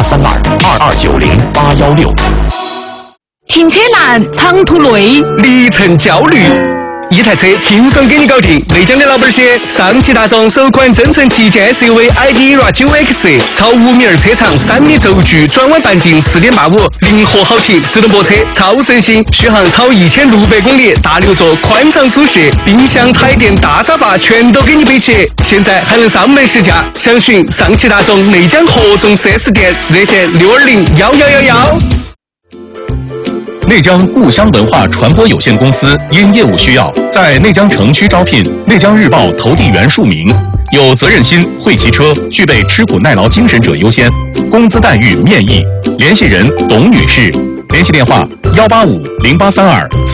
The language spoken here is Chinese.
08322290-816。 停车难，长途累， 里程焦虑。一台车轻松给你搞定。内江的老板些，上汽大众首款增程旗舰 SUV ID.ERA 9X， 超5米2车长，3米轴距，转弯半径4.85，灵活好停，自动泊车，超省心，续航超1600公里，大6座，宽敞舒适，冰箱、彩电、大沙发全都给你备齐。现在还能上门试驾，详询上汽大众内江合众 4S 店，热线620-1111。 内江故乡文化传播有限公司因业务需要，在内江城区招聘内江日报投递员数名，有责任心、会骑车、具备吃苦耐劳精神者优先，工资待遇面议。联系人董女士，联系电话185-0832